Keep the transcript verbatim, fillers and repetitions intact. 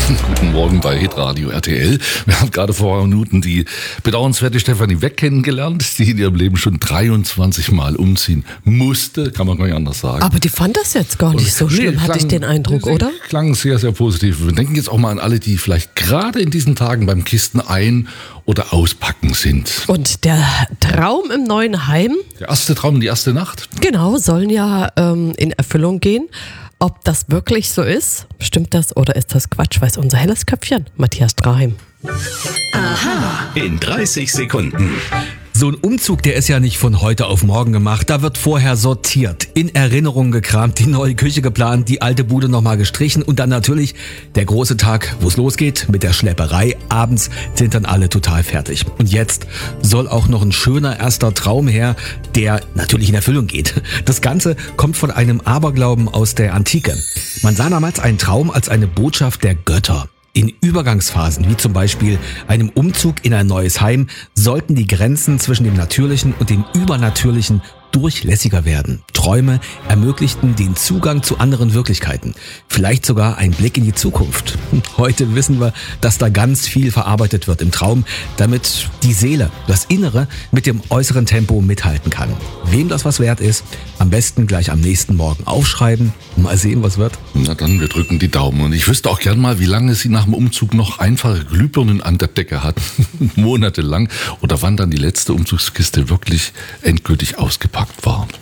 Guten Morgen bei Hitradio R T L. Wir haben gerade vor ein paar Minuten die bedauernswerte Stefanie Weck kennengelernt, die in ihrem Leben schon dreiundzwanzig Mal umziehen musste, kann man gar nicht anders sagen. Aber die fand das jetzt gar nicht so schlimm, hatte ich den Eindruck, oder? Klang sehr, sehr positiv. Wir denken jetzt auch mal an alle, die vielleicht gerade in diesen Tagen beim Kisten ein- oder auspacken sind. Und der Traum im neuen Heim, Der erste Traum, die erste Nacht. genau, sollen ja ähm, in Erfüllung gehen. Ob das wirklich so ist, stimmt das oder ist das Quatsch, weiß unser helles Köpfchen, Matthias Draheim. In dreißig Sekunden. So ein Umzug, der ist ja nicht von heute auf morgen gemacht. Da wird vorher sortiert, in Erinnerung gekramt, die neue Küche geplant, die alte Bude nochmal gestrichen und dann natürlich der große Tag, wo es losgeht mit der Schlepperei. Abends sind dann alle total fertig. Und jetzt soll auch noch ein schöner erster Traum her, der natürlich in Erfüllung geht. Das Ganze kommt von einem Aberglauben aus der Antike. Man sah damals einen Traum als eine Botschaft der Götter. In Übergangsphasen, wie zum Beispiel einem Umzug in ein neues Heim, sollten die Grenzen zwischen dem Natürlichen und dem Übernatürlichen durchlässiger werden. Träume ermöglichten den Zugang zu anderen Wirklichkeiten. Vielleicht sogar ein Blick in die Zukunft. Heute wissen wir, dass da ganz viel verarbeitet wird im Traum, damit die Seele, das Innere mit dem äußeren Tempo mithalten kann. Wem das was wert ist, am besten gleich am nächsten Morgen aufschreiben. Mal sehen, was wird. Na dann, wir drücken die Daumen. Und ich wüsste auch gern mal, wie lange Sie nach dem Umzug noch einfache Glühbirnen an der Decke hatten. Monatelang. Oder wann dann die letzte Umzugskiste wirklich endgültig ausgepackt war.